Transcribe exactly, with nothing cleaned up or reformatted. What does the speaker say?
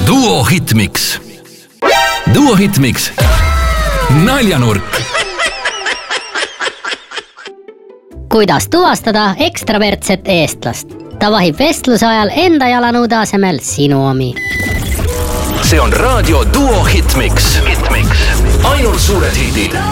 Duo Hitmix. Duo Hitmix. Naljanurk. Kuidas tuvastada ekstravertset eestlast? Ta vahib vestluse ajal enda jalanõude asemel sinu omi. See on raadio Duo Hitmix. Hitmix. Ainult suured hitid.